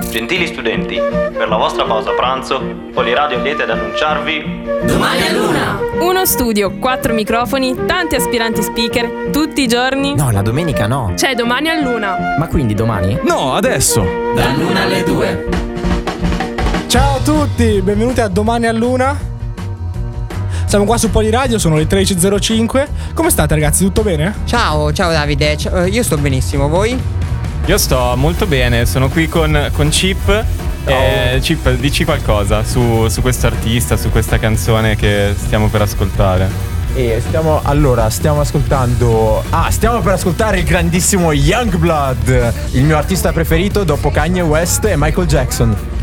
Gentili studenti, per la vostra pausa pranzo, Poliradio è lieta ad annunciarvi Domani a Luna! Uno studio, 4 microfoni, tanti aspiranti speaker, tutti i giorni. No, la domenica no. C'è Domani a Luna. Ma quindi domani? No, adesso! Dall'1 alle 2. Ciao a tutti, benvenuti a Domani a Luna. Siamo qua su Poliradio, sono le 13.05. Come state ragazzi, tutto bene? Ciao Davide, io sto benissimo, voi? Io sto molto bene, sono qui con Chip. Chip, dici qualcosa su questo artista, su questa canzone che stiamo per ascoltare. Stiamo per ascoltare il grandissimo Youngblood, il mio artista preferito dopo Kanye West e Michael Jackson.